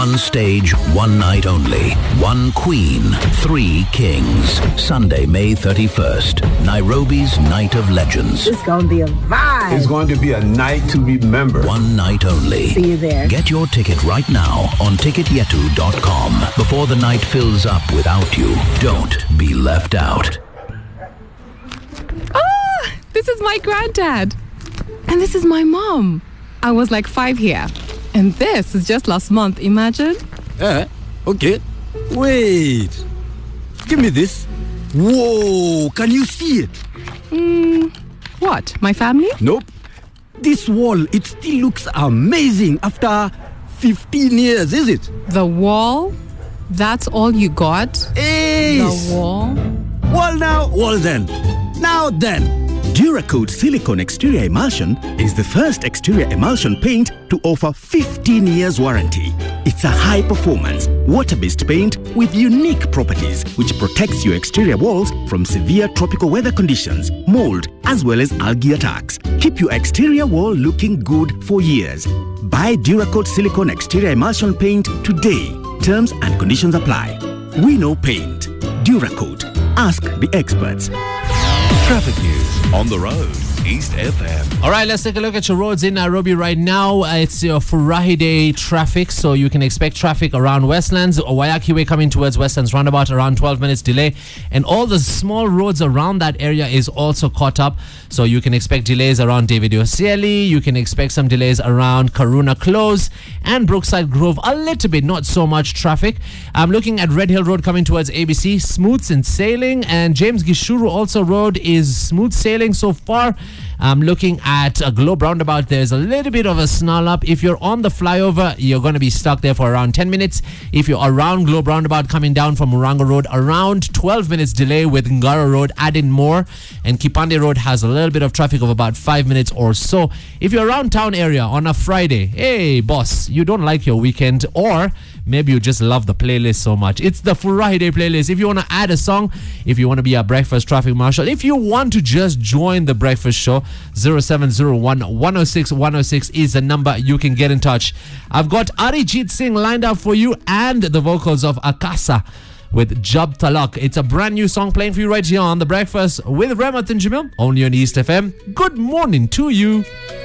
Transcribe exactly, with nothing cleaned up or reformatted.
One stage, one night only. One queen, three kings. Sunday, May thirty-first. Nairobi's Night of Legends. It's going to be a vibe. It's going to be a night to remember. One night only. See you there. Get your ticket right now on ticket yetu dot com before the night fills up without you. Don't be left out. Ah, this is my granddad. And this is my mom. I was like five here. And this is just last month, imagine? Eh, okay. Wait. Give me this. Whoa, can you see it? Mm, what, my family? Nope. This wall, it still looks amazing after fifteen years, is it? The wall? That's all you got? Hey! The wall? Wall now, wall then. Now then. Duracoat Silicone Exterior Emulsion is the first exterior emulsion paint to offer fifteen years warranty. It's a high-performance, water-based paint with unique properties which protects your exterior walls from severe tropical weather conditions, mold, as well as algae attacks. Keep your exterior wall looking good for years. Buy Duracoat Silicone Exterior Emulsion paint today. Terms and conditions apply. We know paint. Duracoat. Ask the experts. Traffic news on the road. East F M. All right, let's take a look at your roads in Nairobi right now. Uh, it's your Furahi Day traffic, so you can expect traffic around Westlands, Wayaki Way coming towards Westlands roundabout, around twelve minutes delay. And all the small roads around that area is also caught up, so you can expect delays around David Osieli. You can expect some delays around Karuna Close and Brookside Grove. A little bit, not so much traffic. I'm looking at Red Hill Road coming towards A B C, smooth and sailing. And James Gishuru also road is smooth sailing so far. I'm looking at a Globe roundabout. There's a little bit of a snarl up. If you're on the flyover, you're going to be stuck there for around ten minutes. If you're around Globe roundabout coming down from Murango Road, around twelve minutes delay with Ngara Road adding more. And Kipande Road has a little bit of traffic of about five minutes or so. If you're around town area on a Friday, hey boss, you don't like your weekend, or maybe you just love the playlist so much. It's the Furahi Day playlist. If you want to add a song, if you want to be a breakfast traffic marshal, if you want to just join the breakfast show, zero seven zero one, one oh six, one oh six is the number you can get in touch. I've got Arijit Singh lined up for you and the vocals of Akasa with Jab Talak. It's a brand new song playing for you right here on The Breakfast with Ramat and Jamil, only on East F M. Good morning to you.